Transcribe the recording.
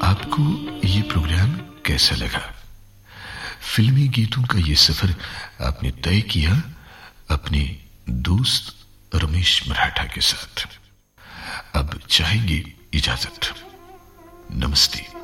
आपको ये प्रोग्राम कैसा लगा? फिल्मी गीतों का ये सफर आपने तय किया अपने दोस्त रमेश मराठा के साथ। अब चाहेंगे इजाजत। नमस्ते।